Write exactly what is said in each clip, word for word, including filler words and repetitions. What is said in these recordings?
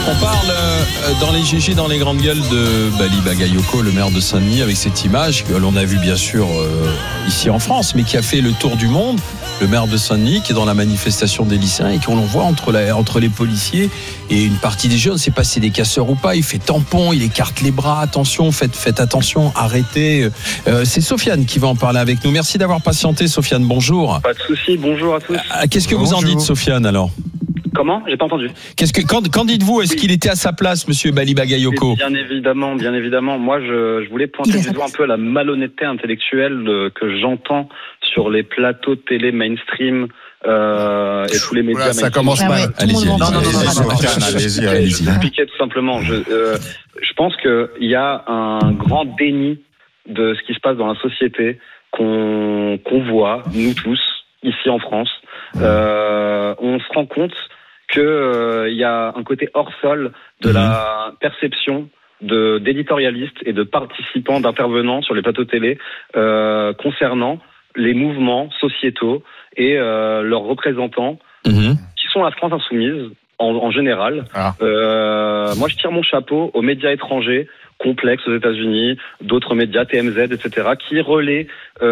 On parle euh, dans les G G, dans les grandes gueules de Bali Bagayoko, le maire de Saint-Denis, avec cette image que l'on a vue bien sûr euh, ici en France, mais qui a fait le tour du monde. Le maire de Saint-Denis qui est dans la manifestation des lycéens et qu'on voit entre, la, entre les policiers et une partie des jeunes. On ne sait pas si c'est des casseurs ou pas. Il fait tampon, il écarte les bras. Attention, faites, faites attention, arrêtez. Euh, c'est Sofiane qui va en parler avec nous. Merci d'avoir patienté, Sofiane. Bonjour. Pas de souci. Bonjour à tous. Euh, qu'est-ce que Bonjour. vous en dites, Sofiane, alors ? Comment ? J'ai pas entendu. Qu'est-ce que, quand, quand dites-vous, est-ce oui. qu'il était à sa place, monsieur Bali Bagayoko ? Bien évidemment, bien évidemment. Moi, je, je voulais pointer du doigt un peu la malhonnêteté intellectuelle de, que j'entends sur les plateaux de télé mainstream euh, et tous les médias. Voilà, ça commence ah mal. ouais, allez-y, non, non, allez-y, non, allez-y, non, non, allez-y, allez-y, allez-y. Je vais expliquer allez-y. tout simplement. Je, euh, je pense qu'il y a un grand déni de ce qui se passe dans la société qu'on, qu'on voit, nous tous, ici en France. Euh, on se rend compte qu'il euh, y a un côté hors sol de mmh. la perception de, d'éditorialistes et de participants, d'intervenants sur les plateaux télé euh, concernant les mouvements sociétaux et euh, leurs représentants mmh. qui sont la France insoumise en, en général. Ah. Euh, moi, je tire mon chapeau aux médias étrangers, Complexe aux États-Unis, d'autres médias, T M Z, et cetera, qui relaient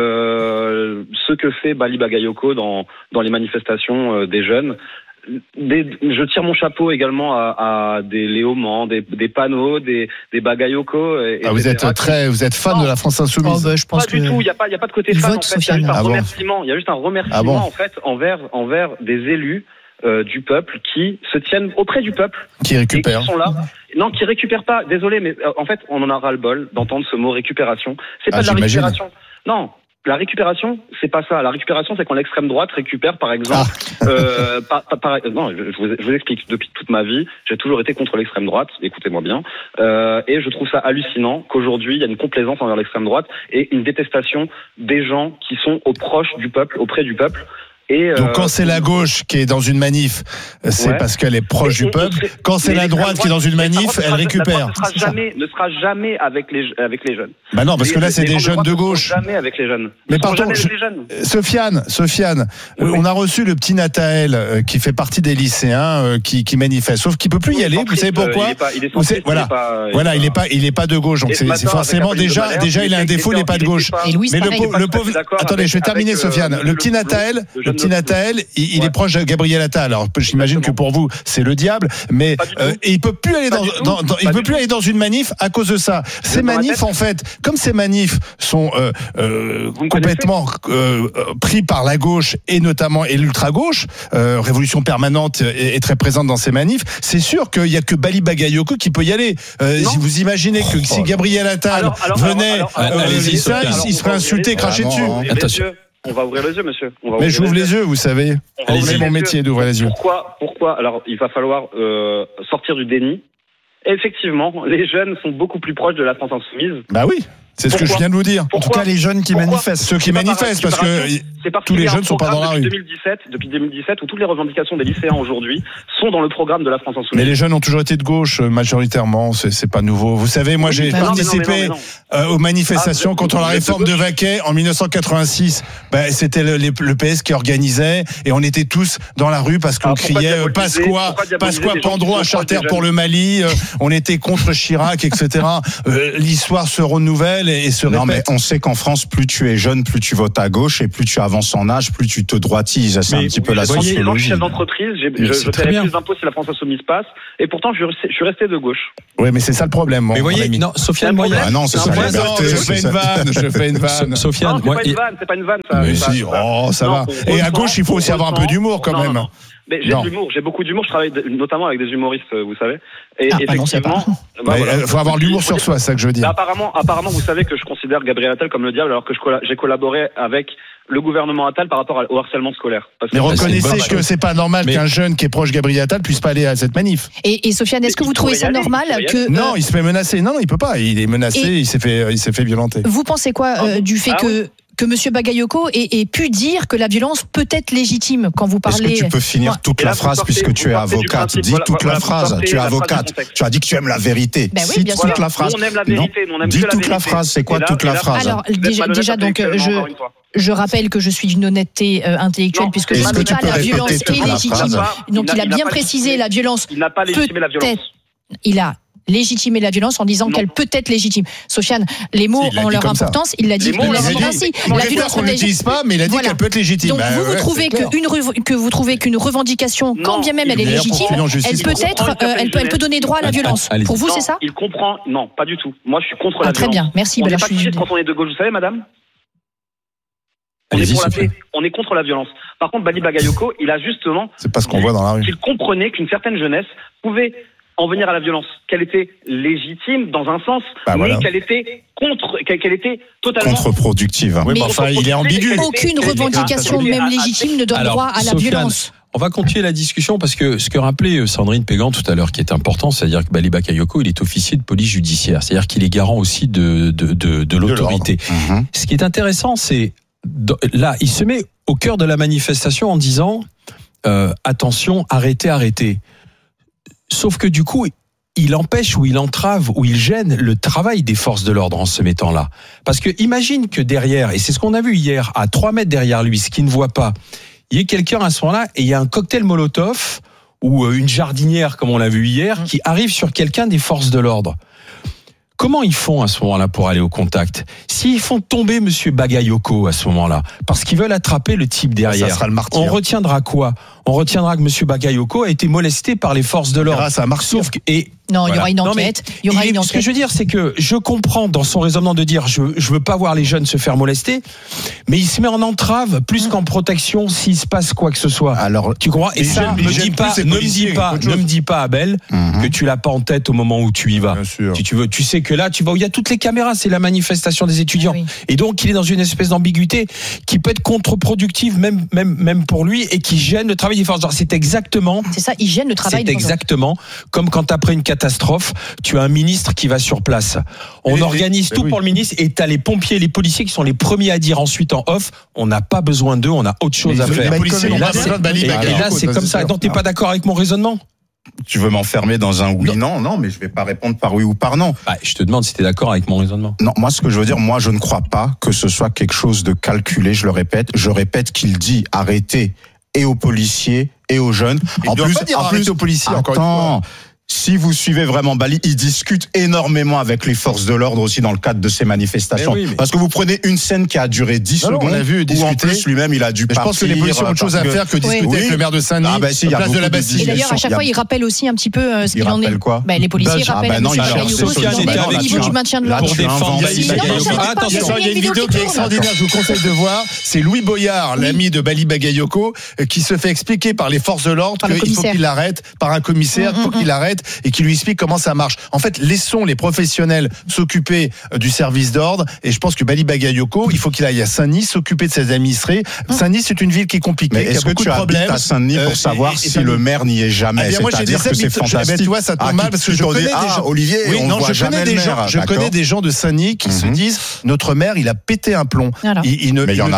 euh, ce que fait Bali Bagayoko dans, dans les manifestations euh, des jeunes. Des, je tire mon chapeau également à, à des Léaumans, des, des panneaux, des, des Bagayoko. Et, ah, vous êtes très, vous êtes fan non. de la France insoumise. Oh, bah, je pense pas du tout. Il y a pas, il y a pas de côté fan. En fait, il y a juste un ah remerciement. bon Il y a juste un remerciement ah bon en fait envers envers des élus euh, du peuple qui se tiennent auprès du peuple. Qui récupèrent. Et qui sont là. Non, qui récupèrent pas. Désolé, mais euh, en fait, on en a ras le bol d'entendre ce mot récupération. C'est pas ah, de la j'imagine. récupération. Non. La récupération, c'est pas ça. La récupération, c'est quand l'extrême droite récupère, par exemple. Ah. Euh, par, par, par, non, je vous, je vous explique. Depuis toute ma vie, j'ai toujours été contre l'extrême droite. Écoutez-moi bien. Euh, et je trouve ça hallucinant qu'aujourd'hui, il y a une complaisance envers l'extrême droite et une détestation des gens qui sont aux proches du peuple, auprès du peuple. Et Donc euh, quand c'est la gauche qui est dans une manif, c'est ouais. parce qu'elle est proche et, du peuple. Et, et, quand c'est la droite qui est dans une manif, elle récupère. Ne sera jamais, ne sera jamais avec les avec les jeunes. Bah non, parce les, que là c'est les des jeunes de gauche. Jamais avec les jeunes. Mais pardon, je... Sofiane, Sofiane, oui, oui. on a reçu le petit Nathaël euh, qui fait partie des lycéens euh, qui qui manifeste, sauf qu'il peut plus y aller. Vous savez pourquoi ? Voilà, voilà, il est pas il est pas de gauche. Donc c'est forcément déjà déjà il a un défaut, il n'est pas de gauche. Mais le pauvre. Attendez, je vais terminer, Sofiane. Le petit Nathaël, le petit Nathaël. Il, il ouais. est proche de Gabriel Attal. Alors j'imagine que pour vous c'est le diable, mais euh, et il peut plus aller dans, dans, dans il peut plus aller dans une manif à cause de ça. Ces manifs en fait, comme ces manifs sont euh, euh, complètement euh, pris par la gauche et notamment et l'ultra gauche, euh, Révolution permanente est, est très présente dans ces manifs. C'est sûr qu'il y a que Bali Bagayoko qui peut y aller. Euh, si vous imaginez que oh, si Gabriel Attal alors, alors, venait, alors, alors, euh, allez-y, ça, il, il serait insulté, craché dessus. Attention. On va ouvrir les yeux, monsieur. On va Mais j'ouvre les yeux, vous savez. C'est mon métier d'ouvrir les yeux. Pourquoi, pourquoi Alors, il va falloir euh, sortir du déni. Et effectivement, les jeunes sont beaucoup plus proches de la France insoumise. Bah oui. C'est ce que je viens de vous dire. Pourquoi en tout cas, les jeunes qui Pourquoi manifestent. Ceux qui manifestent, parce que tous les jeunes ne sont pas dans la rue. Depuis deux mille dix-sept, depuis deux mille dix-sept, où toutes les revendications des lycéens aujourd'hui sont dans le programme de la France insoumise. Mais les jeunes ont toujours été de gauche, majoritairement. C'est, c'est pas nouveau. Vous savez, moi, j'ai bah participé non, mais non, mais non. Euh, aux manifestations ah, contre la réforme de, de Vaquet en dix-neuf cent quatre-vingt-six. Bah, c'était le, le P S qui organisait et on était tous dans la rue parce qu'on Alors, criait Pasqua, Pasqua Pandro à Charter pour le Mali. On était contre Chirac, et cetera. L'histoire se renouvelle et se répète. Non, mais on sait qu'en France, plus tu es jeune, plus tu votes à gauche, et plus tu avances en âge, plus tu te droitises. C'est mais un petit peu la sociologie. Moi, je suis chef d'entreprise, j'ai, je, je paierais plus d'impôts si la France insoumise passe, et pourtant, je, je suis resté de gauche. Oui, mais c'est ça le problème. Mais vous voyez, non, Sofiane, moi, ah non, c'est ça. Je fais une vanne, je fais une vanne. Sofiane, c'est pas une vanne, c'est pas une vanne, ça. Mais si, oh, ça va. Et à gauche, il faut aussi avoir un peu d'humour, quand même. Mais j'ai non. de l'humour, j'ai beaucoup d'humour, je travaille notamment avec des humoristes, vous savez. Et ah, effectivement, il bah, voilà. faut avoir de l'humour sur soi, c'est ça que je veux dire. Bah, apparemment, apparemment, vous savez que je considère Gabriel Attal comme le diable, alors que je, j'ai collaboré avec le gouvernement Attal par rapport au harcèlement scolaire. Parce mais que reconnaissez c'est que c'est pas normal mais... qu'un jeune qui est proche Gabriel Attal puisse pas aller à cette manif. Et, et Sofiane, est-ce que vous trouvez ça normal que non, euh... il se fait menacer. Non, non, il peut pas. Il est menacé. Et il s'est fait, il s'est fait violenter. Vous pensez quoi euh, du fait ah, que oui. que M. Bagayoko ait, ait pu dire que la violence peut être légitime quand vous parlez. Est-ce que tu peux finir ouais. toute la phrase puisque tu es avocate? Dis toute la phrase. Tu es avocate. Tu as dit que tu aimes la vérité. Ben oui, Cite toute la phrase. On aime la vérité. Dis toute la phrase. C'est quoi toute la phrase? Alors déjà, déjà donc je. Je rappelle que je suis d'une honnêteté euh, intellectuelle non, puisque je ne dis pas la violence est légitime. Donc il a bien précisé la violence. Il n'a pas légitimé la violence. Il a légitimé la violence en disant non. qu'elle peut être légitime. Sofiane, les mots si, ont leur importance. Ça. Il l'a dit. Il l'a dit ainsi. La violence, on ne l'utilise pas, mais il a dit voilà. qu'elle peut être légitime. Donc bah, vous, ouais, vous trouvez qu'une que vous trouvez qu'une revendication, non, quand bien même elle est légitime, elle peut être, euh, elle peut, elle peut donner droit à la violence. Allez, Pour vous, c'est ça? Il comprend. Non, pas du tout. Moi, je suis contre ah, la très violence. Très bien. Merci. On n'est pas figé quand on est de gauche, vous savez, madame. On est, pour la paix, on est contre la violence. Par contre, Bali Bagayoko, il a justement. C'est pas ce qu'on voit dans la rue. Il comprenait qu'une certaine jeunesse pouvait en venir à la violence, qu'elle était légitime dans un sens, bah, mais voilà. qu'elle était contre, qu'elle était totalement contre-productive. Oui, mais enfin, il est ambigu. Aucune revendication, même légitime, ne donne Alors, droit à la Sofiane, violence. On va continuer la discussion parce que ce que rappelait Sandrine Pégan tout à l'heure, qui est important, c'est-à-dire que Bali Bagayoko, il est officier de police judiciaire, c'est-à-dire qu'il est garant aussi de de de, de l'autorité. De mmh. Ce qui est intéressant, c'est là, il se met au cœur de la manifestation en disant euh, attention, arrêtez, arrêtez. Sauf que du coup, il empêche ou il entrave ou il gêne le travail des forces de l'ordre en se mettant là. Parce que imagine que derrière, et c'est ce qu'on a vu hier, à trois mètres derrière lui, ce qu'il ne voit pas, il y a quelqu'un à ce moment-là et il y a un cocktail Molotov ou une jardinière, comme on l'a vu hier, qui arrive sur quelqu'un des forces de l'ordre. Comment ils font à ce moment-là pour aller au contact? S'ils font tomber Monsieur Bagayoko à ce moment-là, parce qu'ils veulent attraper le type derrière, ça sera le martyr. On retiendra quoi? On retiendra que Monsieur Bagayoko a été molesté par les forces de l'ordre. Ça marche. Sauf que, et non, voilà. il y aura une enquête. Non, il y aura il, une enquête. Ce que je veux dire, c'est que je comprends dans son raisonnement de dire je je veux pas voir les jeunes se faire molester, mais il se met en entrave plus mmh. qu'en protection s'il se passe quoi que ce soit. Alors, tu comprends? Et ça, me dis pas, ne me dis pas, ne me dis pas, Abel, mmh. que tu l'as pas en tête au moment où tu y vas. Bien sûr. Si tu veux, tu sais que là, tu vas où il y a toutes les caméras, c'est la manifestation des étudiants, ah oui. et donc il est dans une espèce d'ambiguïté qui peut être contre-productive même même même pour lui et qui gêne le travail des forces. C'est exactement. C'est ça, il gêne le travail. C'est exactement comme quand après une catastrophe, tu as un ministre qui va sur place. On et organise les, tout oui. pour le ministre et tu as les pompiers et les policiers qui sont les premiers à dire ensuite en off, on n'a pas besoin d'eux, on a autre chose à faire. Et là, c'est comme ça. Donc, tu n'es pas d'accord avec mon raisonnement? Tu veux m'enfermer dans un oui, non, non, mais je vais pas répondre par oui ou par non. Bah, je te demande si tu es d'accord avec mon raisonnement. Non, moi, ce que je veux dire, moi, je ne crois pas que ce soit quelque chose de calculé, je le répète. Je répète qu'il dit arrêtez et aux policiers et aux jeunes. Il en plus, pas dire en plus aux policiers, attends, encore une fois. Si vous suivez vraiment Bali, il discute énormément avec les forces de l'ordre aussi dans le cadre de ces manifestations. Mais oui, mais... Parce que vous prenez une scène qui a duré dix non, secondes, on a vu où en plus lui-même il a dû mais partir. Je pense que les policiers ont autre chose à faire que discuter oui. avec le maire de Saint-Denis, ah bah si, place de la Bastille. Et d'ailleurs, à chaque fois, il rappelle aussi un petit peu euh, ce qu'il en est. Quoi bah, les policiers ah rappellent bah non, à M. Bagayoko au niveau du maintien de l'ordre. Pour défendre Bali Bagayoko. Attention, il y a une vidéo qui est extraordinaire, je vous conseille de voir. C'est Louis Boyard, l'ami de Bali Bagayoko, qui se fait expliquer par les forces de l'ordre qu'il faut qu'il l'arrête, par un commissaire, il faut qu'il l'arrête et qui lui explique comment ça marche. En fait, laissons les professionnels s'occuper du service d'ordre et je pense que Bali Bagayoko, il faut qu'il aille à Saint-Denis s'occuper de ses administrés. Saint-Denis, c'est une ville qui est compliquée, mais qui a est-ce que beaucoup tu de problèmes. À Saint-Denis pour savoir euh, et, et si le maire n'y est jamais. Eh bien, moi, j'ai des que c'est fantastique. Tu vois, ça tombe mal parce que je connais des gens. Olivier, oui, non, je connais des gens. Je connais des gens de Saint-Denis qui se disent notre maire, il a pété un plomb. Il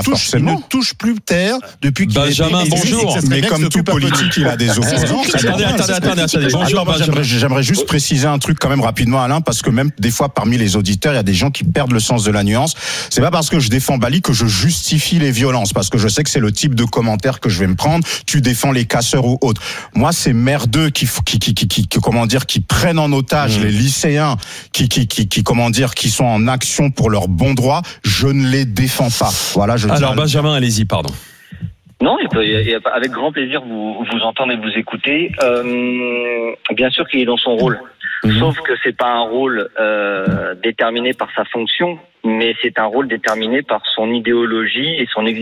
ne touche plus terre depuis qu'il est. Benjamin, bonjour. Mais comme tout politique, il a des opposants. Attendez, attendez, attendez. Bonjour, Benjamin. J'aimerais juste préciser un truc quand même rapidement, Alain, parce que même des fois parmi les auditeurs, il y a des gens qui perdent le sens de la nuance. C'est pas parce que je défends Bali que je justifie les violences, parce que je sais que c'est le type de commentaire que je vais me prendre. Tu défends les casseurs ou autres. Moi, c'est merdeux qui, qui, qui, qui, qui, comment dire, qui prennent en otage mmh. les lycéens, qui, qui, qui, qui, comment dire, qui sont en action pour leurs bons droits. Je ne les défends pas. Voilà. Je Alors, Benjamin, allez-y, pardon. Non, avec grand plaisir vous vous entendre et vous écouter. Euh, bien sûr qu'il est dans son rôle, mmh. sauf que c'est pas un rôle euh, déterminé par sa fonction, mais c'est un rôle déterminé par son idéologie et son existence.